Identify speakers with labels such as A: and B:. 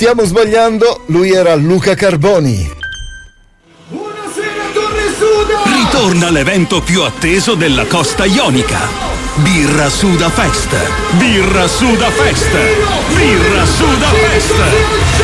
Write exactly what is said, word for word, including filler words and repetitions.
A: Stiamo sbagliando, lui era Luca Carboni.
B: Ritorna l'evento più atteso della costa ionica. Birra Suda Fest. Birra Suda Fest. Birra Suda Fest.